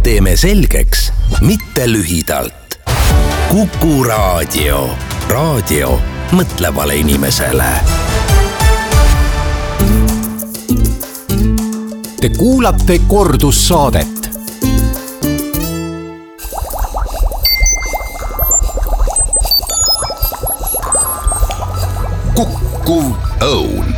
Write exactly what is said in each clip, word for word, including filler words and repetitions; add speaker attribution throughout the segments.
Speaker 1: teeme selgeks, mitte lühidalt. Kuku Raadio. Raadio mõtlevale inimesele.
Speaker 2: Te kuulate kordussaadet. Kukkuv õun.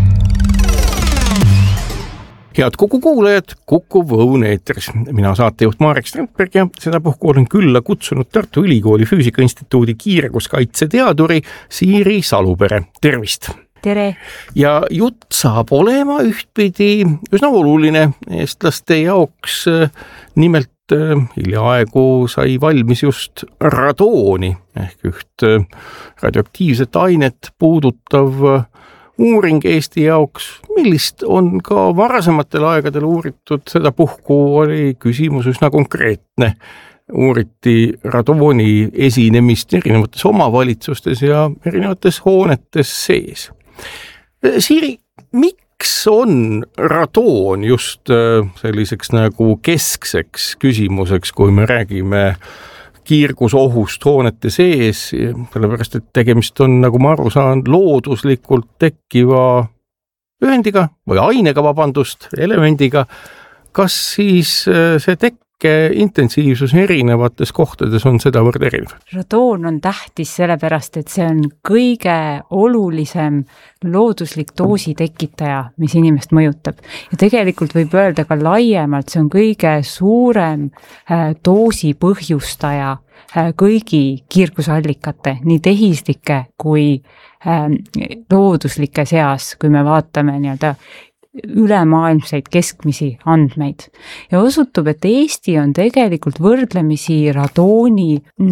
Speaker 3: Head Kuku kuulajad, Kukuv õun eetris. Mina saatejuht Marek Strandberg ja seda puhku olen külla kutsunud Tartu Ülikooli Füüsikainstituudi kiirguskaitseteaduri Siiri Salupere. Tervist!
Speaker 4: Tere!
Speaker 3: Ja jutt saab olema ühtpidi üsna oluline eestlaste jaoks. Nimelt hiljaaegu sai valmis just radooni ehk üht radioaktiivset ainet puudutav uuring Eesti jaoks, millist on ka varasematel aegadel uuritud, seda puhku oli küsimus üsna konkreetne. Uuriti radooni esinemist erinevates omavalitsustes ja erinevates hoonetes sees. Siiri, miks on radoon just selliseks nagu keskseks küsimuseks, kui me räägime kiirgusohust hoonete sees, sellepärast et tegemist on, nagu ma aru saan, looduslikult tekkiva ühendiga või ainega, vabandust, elemendiga. Kas siis see tekke intensiivsus erinevates kohtades on sedavõrd erinev?
Speaker 4: Radoon on tähtis sellepärast, et see on kõige olulisem looduslik doosi tekitaja, mis inimest mõjutab. Ja tegelikult võib öelda ka laiemalt, see on kõige suurem doosi põhjustaja kõigi kiirgusallikate, nii tehislike kui looduslike seas, kui me vaatame nii-öelda ülemaailmseid keskmisi andmeid. Ja osutub, et Eesti on tegelikult võrdlemisi radooni,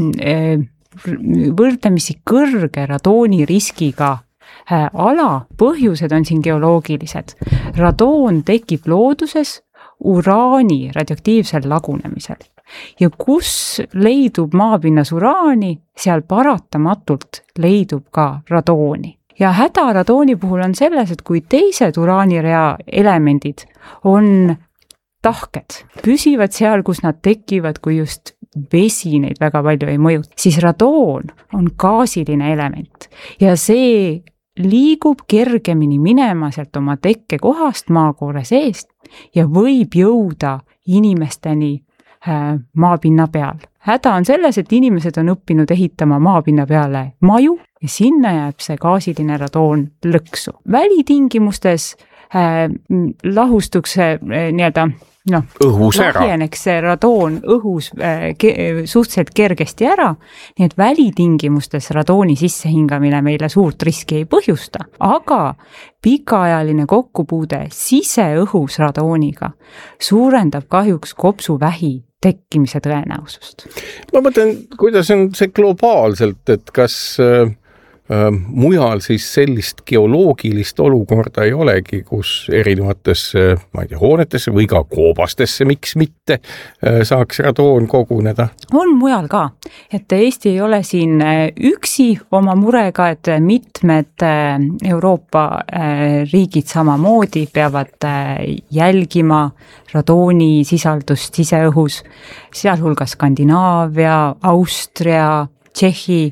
Speaker 4: võrdlemisi kõrge radooni riskiga ala. Põhjused on siin geoloogilised. Radoon tekib looduses uraani radioaktiivsel lagunemisel. Ja kus leidub maapinnas uraani, seal paratamatult leidub ka radooni. Ja häda radooni puhul on selles, et kui teised uraanirea elemendid on tahked, püsivad seal, kus nad tekivad, kui just vesi neid väga palju ei mõjuta, siis radoon on gaasiline element ja see liigub kergemini minema sealt oma tekkekohast maakoore seest ja võib jõuda inimesteni maapinna peal. Häda on selles, et inimesed on õppinud ehitama maapinna peale maju ja sinna jääb see gaasiline radoon lõksu. Välitingimustes äh, lahustuks see äh, nii-öelda noh, lahjeneks see radoon õhus äh, ke, suhteliselt kergesti ära, nii et välitingimustes radooni sissehingamine meile suurt riski ei põhjusta, aga pikaajaline kokkupuude siseõhus radooniga suurendab kahjuks kopsuvähi tekkimise tõenäosust.
Speaker 3: Ma mõtlen, kuidas on see globaalselt, et kas äh, äh, mujal siis sellist geoloogilist olukorda ei olegi, kus erinevatesse, ma ei tea, hoonetesse või ka koobastesse, miks mitte, äh, saaks radoon koguneda?
Speaker 4: On mujal ka, et Eesti ei ole siin üksi oma murega, et mitmed Euroopa riigid samamoodi peavad jälgima radooni sisaldust siseõhus, sealhulgas Skandinaavia, Austria, Tšehhi.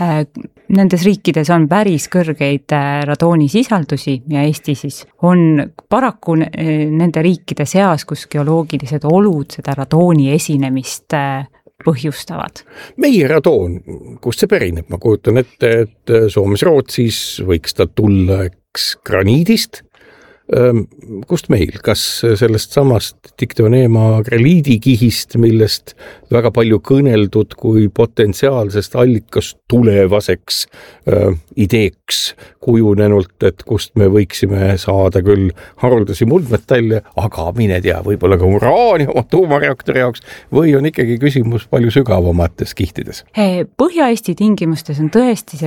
Speaker 4: Nendes riikides on päris kõrgeid radooni sisaldusi ja Eesti siis on paraku nende riikide seas, kus geoloogilised olud seda radooni esinemist põhjustavad. Meie
Speaker 3: radoon, kust see perineb? Ma kujutan ette, et Soomes, Rootsis võiks ta tulla eks graniidist. Kust meil? Kas sellest samast diktoneema greliidikihist, millest väga palju kõneldud kui potentsiaalsest allikast tulevaseks äh, ideeks kujunenult, et kust me võiksime saada küll haruldasi muldmetalle, aga mine tea, võib-olla ka uraani oma tuumareaktori jaoks, või on ikkagi küsimus palju sügavamates kihtides?
Speaker 4: Põhja-Eesti tingimustes on tõesti see